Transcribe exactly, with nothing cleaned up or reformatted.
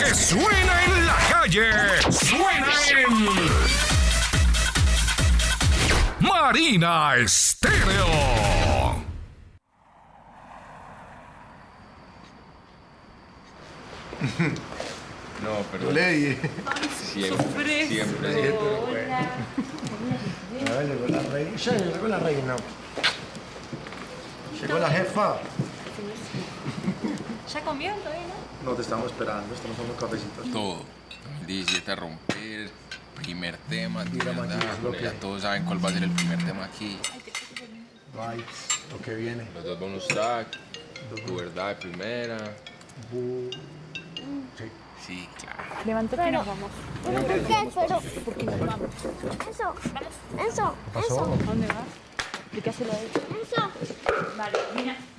que suena en la calle, suena en Marina Estéreo. No, pero... Ley. Siempre, siempre, siempre. A ver, llegó la reina. Ya llegó la reina. Llegó la jefa. ¿Ya comió todavía, no? No, te estamos esperando, estamos tomando cafecitos. Todo. dos mil diecisiete a romper, primer tema, Mira, ya, Maggi, es lo ya que- todos saben cuál va a ser el primer tema aquí. Vibes, lo que viene. Los dos bonus track, tu verdad de primera. Bu- Sí. Sí, claro. Levántate y nos vamos. ¿Pero por qué? Pero... Porque nos vamos. Eso, eso, ¿Qué pasó? eso, ¿A dónde vas? ¿De qué hace lo de eso. Vale, mira.